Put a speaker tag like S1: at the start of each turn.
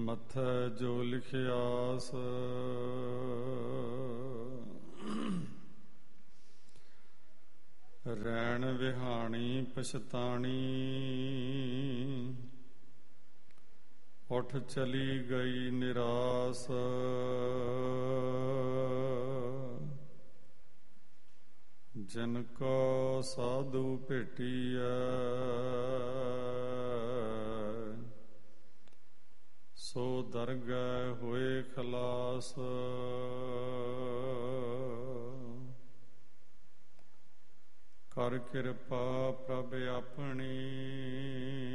S1: ਮੱਥੈ ਜੋ ਲਿਖਿਆਸ ਰੈਣ ਵਿਹਾਣੀ ਪਛਤਾਣੀ ਉੱਠ ਚਲੀ ਗਈ ਨਿਰਾਸ ਜਿਨ ਕੋ ਸਾਧੂ ਭੇਟੀਐ ਸੋ ਦਰਗਹਿ ਹੋਏ ਖਲਾਸ ਕਰ ਕਿਰਪਾ ਪ੍ਰਭ ਆਪਣੀ